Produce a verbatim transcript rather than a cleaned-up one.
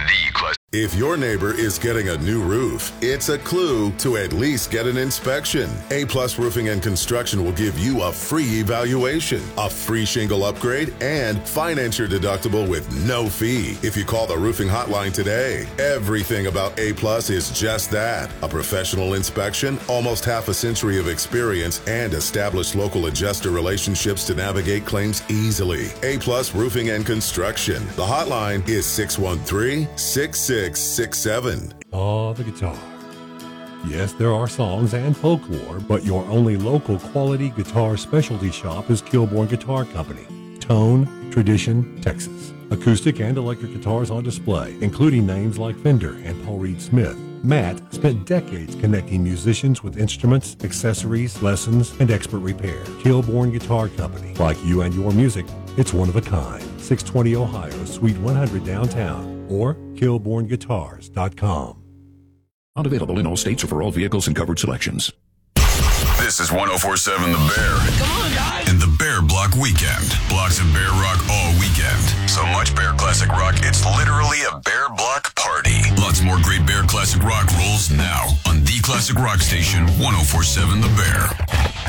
The Classic. If your neighbor is getting a new roof, it's a clue to at least get an inspection. A-Plus Roofing and Construction will give you a free evaluation, a free shingle upgrade, and finance your deductible with no fee if you call the roofing hotline today. Everything about A-Plus is just that. A professional inspection, almost half a century of experience, and established local adjuster relationships to navigate claims easily. A-Plus Roofing and Construction. The hotline is six one three, six six six seven. Oh, the guitar. Yes, there are songs and folklore, but your only local quality guitar specialty shop is Kilbourne Guitar Company. Tone, Tradition, Texas. Acoustic and electric guitars on display, including names like Fender and Paul Reed Smith. Matt spent decades connecting musicians with instruments, accessories, lessons, and expert repair. Kilbourne Guitar Company. Like you and your music, it's one of a kind. six twenty Ohio, Suite one hundred downtown, or kilbourne guitars dot com. Not available in all states or for all vehicles and covered selections. This is one oh four point seven The Bear. Come on, guys. And the Bear Block Weekend. Blocks of Bear Rock all weekend. So much Bear Classic Rock, it's literally a Bear Block party. Lots more great Bear Classic Rock rolls now on the Classic Rock Station, one oh four point seven The Bear.